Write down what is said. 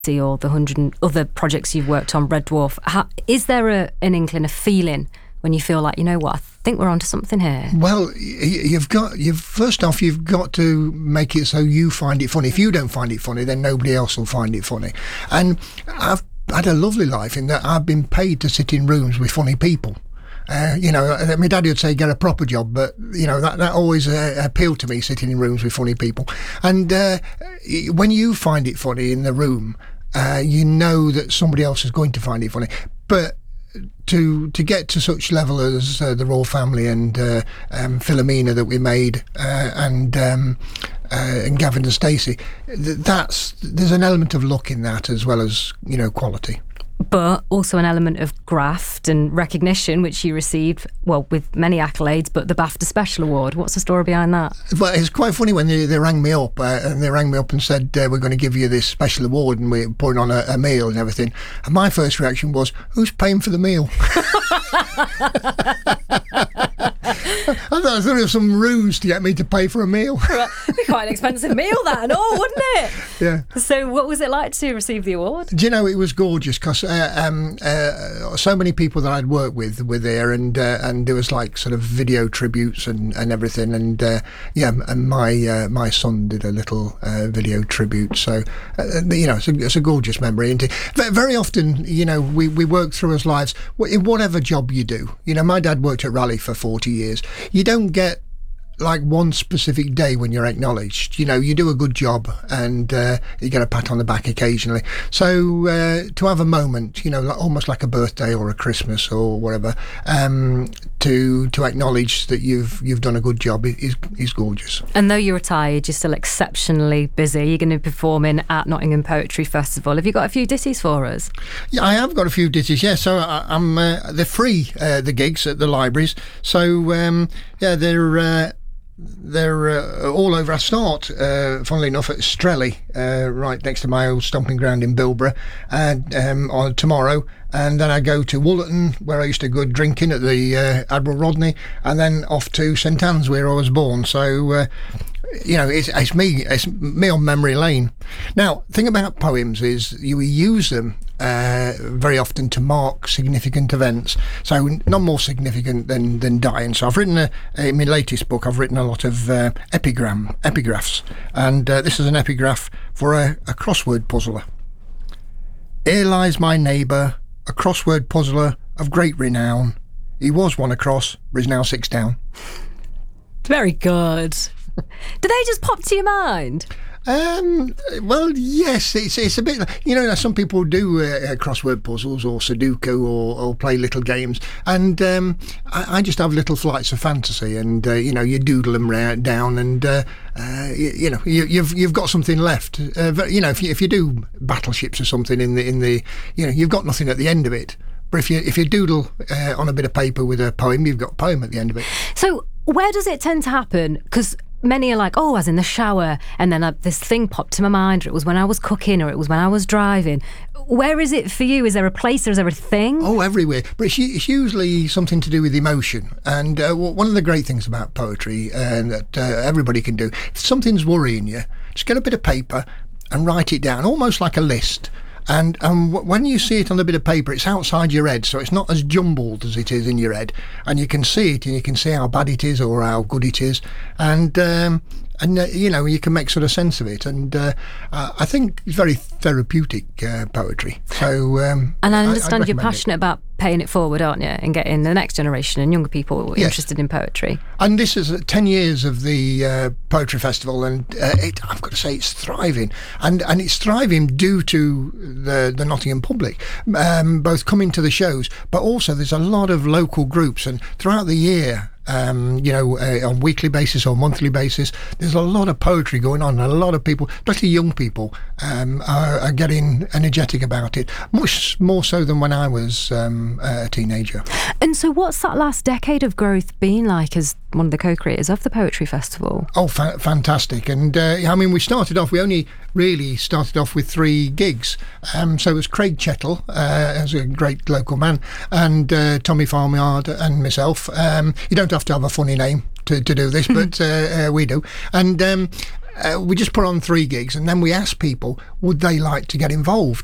or the 100 other projects you've worked on, Red Dwarf, is there an inkling, a feeling when you feel like, you know what, I think we're onto something here? Well, first off, you've got to make it so you find it funny. If you don't find it funny, then nobody else will find it funny. And I've had a lovely life in that I've been paid to sit in rooms with funny people. My daddy would say get a proper job, but that always appealed to me, sitting in rooms with funny people. And when you find it funny in the room, you know that somebody else is going to find it funny. But to get to such level as the Royal Family and Philomena that we made, and Gavin and Stacey, there's an element of luck in that as well as quality. But also an element of graft and recognition, which you received, well, with many accolades, but the BAFTA Special Award. What's the story behind that? Well, it's quite funny when they rang me up, and said, we're going to give you this special award, and we're putting on a meal and everything. And my first reaction was, who's paying for the meal? I thought it was some ruse to get me to pay for a meal. It'd be quite an expensive meal, that and all, wouldn't it? Yeah. So what was it like to receive the award? Do you know, it was gorgeous because so many people that I'd worked with were there, and there was like sort of video tributes and everything, and and my son did a little video tribute. So it's a gorgeous memory. And very often, we work through as lives in whatever job you do. My dad worked at Raleigh for 40 years. You don't get like one specific day when you're acknowledged. You do a good job, and you get a pat on the back occasionally. So to have a moment, almost like a birthday or a Christmas or whatever, to acknowledge that you've done a good job is gorgeous. And though you're retired, you're still exceptionally busy. You're going to be performing at Nottingham Poetry Festival. Have you got a few ditties for us? Yeah, I have got a few ditties. Yeah, so they're free, the gigs at the libraries. So they're all over. I start, funnily enough, at Strelly, right next to my old stomping ground in Bilborough, on tomorrow, and then I go to Woollerton, where I used to go drinking at the Admiral Rodney, and then off to St Anne's, where I was born. So it's me on memory lane. Now, the thing about poems is you use them very often to mark significant events, so not more significant than dying. So I've written in my latest book, I've written a lot of epigraphs, and this is an epigraph for a crossword puzzler. Here lies my neighbour, a crossword puzzler of great renown. He was one across, but is now 6 down. Very good. Do they just pop to your mind? Well, yes, it's a bit, some people do crossword puzzles or Sudoku or play little games, and I just have little flights of fantasy, and you doodle them down, and you've got something left. If you do battleships or something in the you've got nothing at the end of it. But if you doodle on a bit of paper with a poem, you've got a poem at the end of it. So where does it tend to happen? Because many are like, I was in the shower, and then this thing popped to my mind, or it was when I was cooking, or it was when I was driving. Where is it for you? Is there a place, or is there a thing? Oh, everywhere. But it's usually something to do with emotion. And one of the great things about poetry that everybody can do, if something's worrying you, just get a bit of paper and write it down, almost like a list. And when you see it on a bit of paper, it's outside your head, so it's not as jumbled as it is in your head. And you can see it, and you can see how bad it is or how good it is. And you can make sort of sense of it. And I think it's very therapeutic, poetry. So, and I understand you're passionate about paying it forward, aren't you, and getting the next generation and younger people interested in poetry. And this is 10 years of the Poetry Festival, and I've got to say it's thriving, and it's thriving due to the Nottingham public, both coming to the shows, but also there's a lot of local groups, and throughout the year, on weekly basis or monthly basis, there's a lot of poetry going on, and a lot of people, especially young people, are getting energetic about it, much more so than when I was a teenager. And so what's that last decade of growth been like as one of the co-creators of the Poetry Festival? Oh, fantastic. And we only really started off with 3 gigs. So it was Craig Chettle, as a great local man, and Tommy Farmyard and myself. You don't have to have a funny name to do this, but we do. And we just put on 3 gigs, and then we asked people, would they like to get involved?